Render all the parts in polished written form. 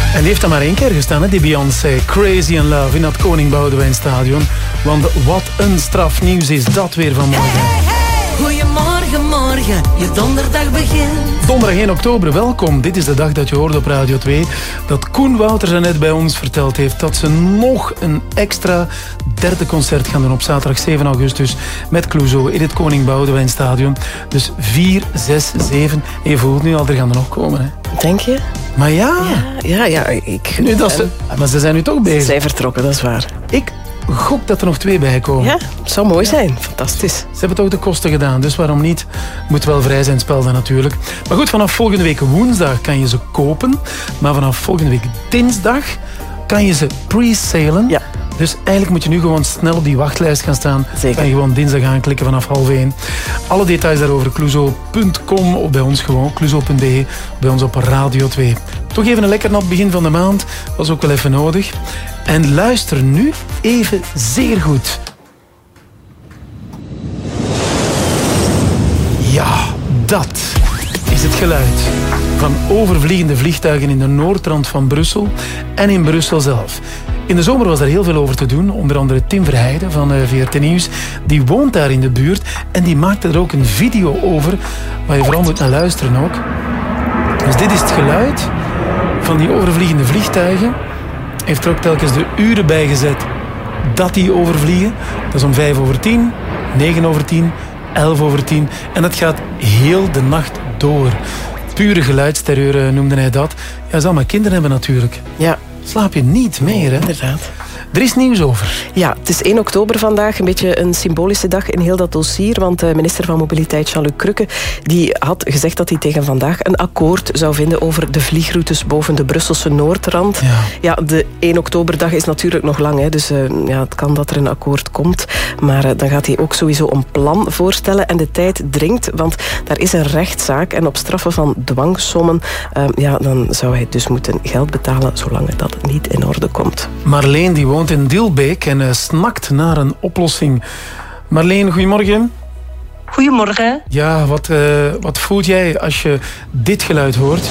En die heeft dan maar 1 keer gestaan, hè, die Beyoncé. Crazy in Love in het Koning Boudewijn Stadion. Want wat een strafnieuws is dat weer vanmorgen. Goedemorgen, morgen, je donderdag begint. Donderdag 1 oktober, welkom. Dit is de dag dat je hoort op Radio 2 dat Koen Wouters net bij ons verteld heeft dat ze nog een extra derde concert gaan doen op zaterdag 7 augustus met Clouseau in het Koning Boudewijn Stadion. Dus 4, 6, 7. En je voelt nu al, er gaan er nog komen. Hè. Denk je? Maar ja. Nu, maar ze zijn nu toch bezig. Ze zijn vertrokken, dat is waar. Ik gok dat er nog 2 bij komen. Ja, het zou mooi zijn. Fantastisch. Ze hebben toch de kosten gedaan, dus waarom niet? Moet wel vrij zijn, het spel dan natuurlijk. Maar goed, vanaf volgende week woensdag kan je ze kopen. Maar vanaf volgende week dinsdag kan je ze pre-salen. Ja. Dus eigenlijk moet je nu gewoon snel op die wachtlijst gaan staan. Zeker. Kan je gewoon dinsdag aanklikken vanaf 12:30. Alle details daarover, clouseau.com of bij ons gewoon, clouseau.be, bij ons op Radio 2. Toch even een lekker nat begin van de maand. Was ook wel even nodig. En luister nu even zeer goed. Ja, dat is het geluid van overvliegende vliegtuigen in de noordrand van Brussel en in Brussel zelf. In de zomer was er heel veel over te doen. Onder andere Tim Verheijden van VRT Nieuws. Die woont daar in de buurt en die maakte er ook een video over waar je vooral moet naar luisteren ook. Dus dit is het geluid van die overvliegende vliegtuigen. Heeft er ook telkens de uren bij gezet dat die overvliegen. Dat is om 5:10, 9:10, 11:10. En dat gaat heel de nacht door. Pure geluidsterreur noemde hij dat. Ja, zal maar kinderen hebben natuurlijk. Ja. Slaap je niet meer, hè? Inderdaad. Er is nieuws over. Ja, het is 1 oktober vandaag. Een beetje een symbolische dag in heel dat dossier. Want de minister van Mobiliteit, Jean-Luc Crukke, die had gezegd dat hij tegen vandaag een akkoord zou vinden over de vliegroutes boven de Brusselse Noordrand. Ja, de 1 oktoberdag is natuurlijk nog lang. Hè, dus het kan dat er een akkoord komt. Maar dan gaat hij ook sowieso een plan voorstellen. En de tijd dringt, want daar is een rechtszaak. En op straffen van dwangsommen, dan zou hij dus moeten geld betalen zolang dat niet in orde komt. Marleen, die woont in Dilbeek en snakt naar een oplossing. Marleen, goedemorgen. Goedemorgen. Ja, wat voelt jij als je dit geluid hoort?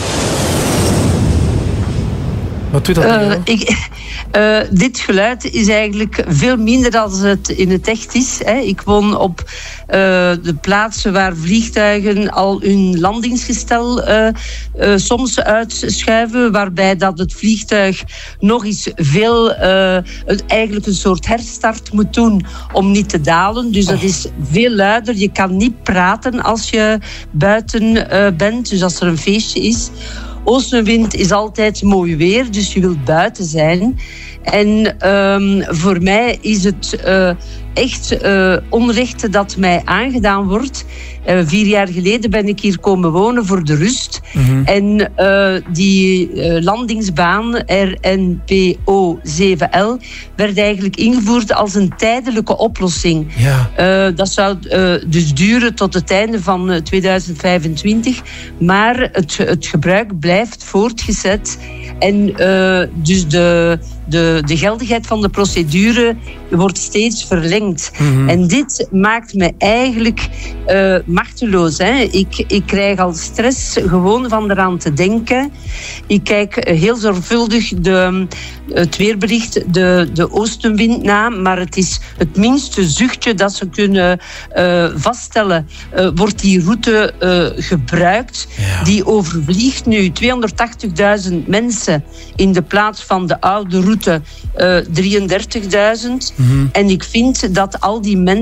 Wat doet dat met jou? Dit geluid is eigenlijk veel minder dan het in het echt is. Hè. Ik woon op de plaatsen waar vliegtuigen al hun landingsgestel soms uitschuiven, waarbij dat het vliegtuig nog eens eigenlijk een soort herstart moet doen om niet te dalen. Dus dat is veel luider. Je kan niet praten als je buiten bent, dus als er een feestje is. Oostenwind is altijd mooi weer, dus je wilt buiten zijn. En voor mij is het echt onrecht dat mij aangedaan wordt. 4 jaar geleden ben ik hier komen wonen voor de rust. Mm-hmm. En die landingsbaan RNPO 7L werd eigenlijk ingevoerd als een tijdelijke oplossing. Ja. Dat zou dus duren tot het einde van 2025. Maar het gebruik blijft voortgezet. En dus de geldigheid van de procedure wordt steeds verlengd. Mm-hmm. En dit maakt me eigenlijk machteloos. Hè. Ik krijg al stress gewoon van eraan te denken. Ik kijk heel zorgvuldig het weerbericht, de oostenwind na, maar het is het minste zuchtje dat ze kunnen vaststellen. Wordt die route gebruikt? Ja. Die overvliegt nu 280.000 mensen in de plaats van de oude route 33.000. Mm-hmm. En ik vind dat al die mensen